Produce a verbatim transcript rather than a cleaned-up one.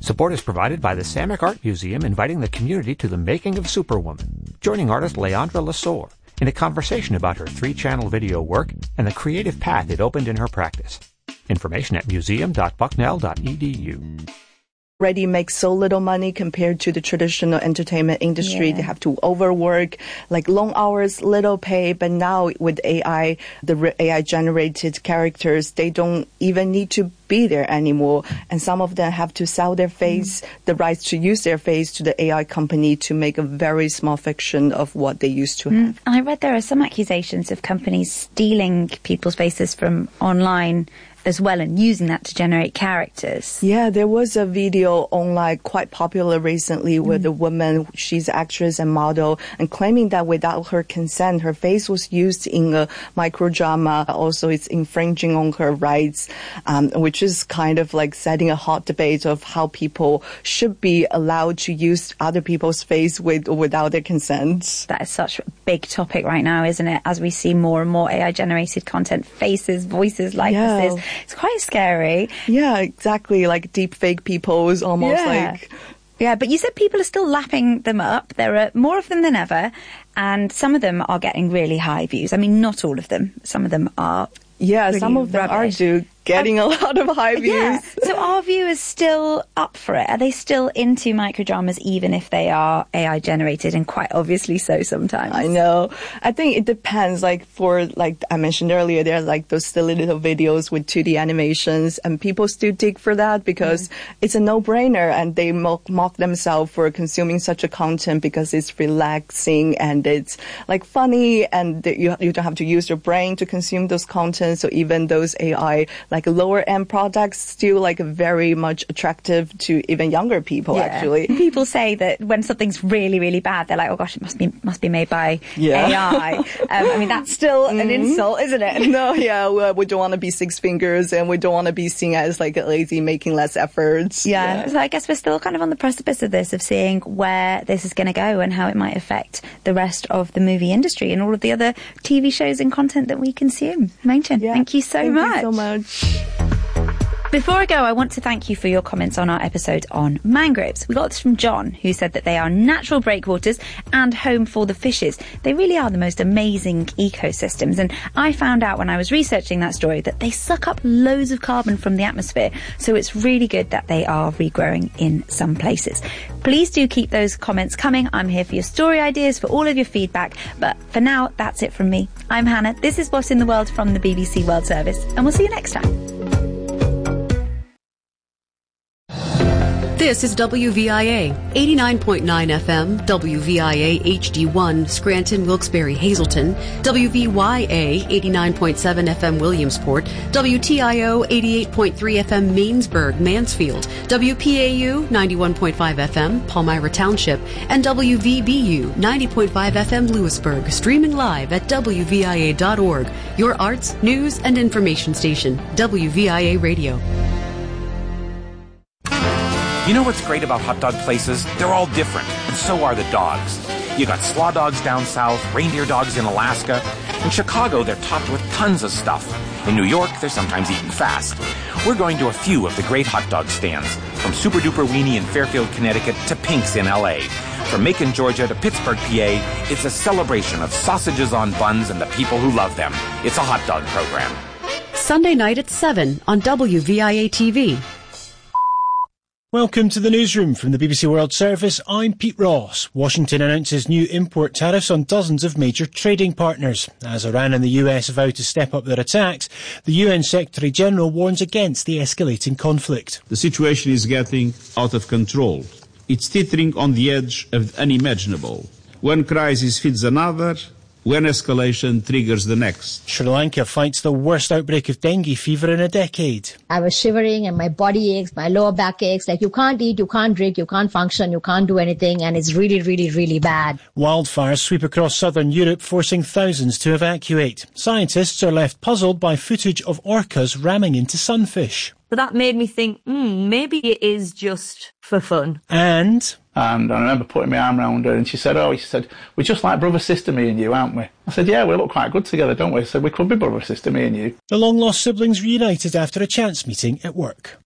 Support is provided by the Samick Art Museum, inviting the community to the making of Superwoman, joining artist Leandra Lesoeur in a conversation about her three-channel video work and the creative path it opened in her practice. Information at museum dot bucknell dot e d u. Already make so little money compared to the traditional entertainment industry. Yeah. They have to overwork, like long hours, little pay. But now with A I, the A I generated characters, they don't even need to be there anymore. And some of them have to sell their face, mm. the rights to use their face to the A I company to make a very small fiction of what they used to mm. have. And I read there are some accusations of companies stealing people's faces from online as well and using that to generate characters. Yeah, there was a video online quite popular recently mm. with a woman, she's an actress and model, and claiming that without her consent, her face was used in a microdrama. Also, it's infringing on her rights, um, which is kind of like setting a hot debate of how people should be allowed to use other people's face with or without their consent. That is such a big topic right now, isn't it? As we see more and more A I-generated content, faces, voices, likenesses. Yeah. It's quite scary. Yeah, exactly. Like deep fake people is almost yeah. like... Yeah, but you said people are still lapping them up. There are more of them than ever, and some of them are getting really high views. I mean, not all of them. Some of them are Yeah, really some of them rubbish. are do getting um, a lot of high views. Yeah. So are viewers still up for it? Are they still into microdramas even if they are A I generated, and quite obviously so sometimes? I know. I think it depends. Like for, like I mentioned earlier, there are like those silly little videos with two D animations, and people still dig for that because mm. it's a no-brainer, and they mock, mock themselves for consuming such a content because it's relaxing and it's like funny, and you, you don't have to use your brain to consume those content. So even those A I like lower end products still like very much attractive to even younger people. Yeah. Actually, people say that when something's really really bad, they're like, oh gosh, it must be must be made by yeah. A I. um, I mean, that's still mm-hmm. an insult, isn't it? No, yeah, well, we don't want to be six fingers, and we don't want to be seen as like lazy, making less efforts. Yeah. yeah. So I guess we're still kind of on the precipice of this, of seeing where this is going to go and how it might affect the rest of the movie industry and all of the other T V shows and content that we consume. Machen, yeah. thank you so thank much. Thank you so much. Before I go, I want to thank you for your comments on our episode on mangroves. We got this from John, who said that they are natural breakwaters and home for the fishes. They really are the most amazing ecosystems. And I found out when I was researching that story that they suck up loads of carbon from the atmosphere. So it's really good that they are regrowing in some places. Please do keep those comments coming. I'm here for your story ideas, for all of your feedback. But for now, that's it from me. I'm Hannah. This is What in the World from the B B C World Service. And we'll see you next time. This is W V I A, eighty-nine point nine F M, W V I A H D one, Scranton, Wilkes-Barre, Hazleton, W V Y A, eighty-nine point seven F M, Williamsport, W T I O, eighty-eight point three F M, Mainsburg, Mansfield, W P A U, ninety-one point five F M, Palmyra Township, and W V B U, ninety point five F M, Lewisburg, streaming live at W V I A dot org, your arts, news, and information station, W V I A Radio. You know what's great about hot dog places? They're all different, and so are the dogs. You got slaw dogs down south, reindeer dogs in Alaska. In Chicago, they're topped with tons of stuff. In New York, they're sometimes eaten fast. We're going to a few of the great hot dog stands, from Super Duper Weenie in Fairfield, Connecticut, to Pink's in L A. From Macon, Georgia, to Pittsburgh, P A, it's a celebration of sausages on buns and the people who love them. It's a hot dog program. Sunday night at seven on W V I A T V. Welcome to the newsroom from the B B C World Service. I'm Pete Ross. Washington announces new import tariffs on dozens of major trading partners. As Iran and the U S vow to step up their attacks, the U N Secretary-General warns against the escalating conflict. The situation is getting out of control. It's teetering on the edge of the unimaginable. One crisis feeds another, when escalation triggers the next. Sri Lanka fights the worst outbreak of dengue fever in a decade. I was shivering and my body aches, my lower back aches. Like you can't eat, you can't drink, you can't function, you can't do anything, and it's really, really, really bad. Wildfires sweep across southern Europe, forcing thousands to evacuate. Scientists are left puzzled by footage of orcas ramming into sunfish. But that made me think, hmm, maybe it is just for fun. And... And I remember putting my arm around her and she said, oh, she said, we're just like brother-sister, me and you, aren't we? I said, yeah, we look quite good together, don't we? I said, we could be brother-sister, me and you. The long-lost siblings reunited after a chance meeting at work.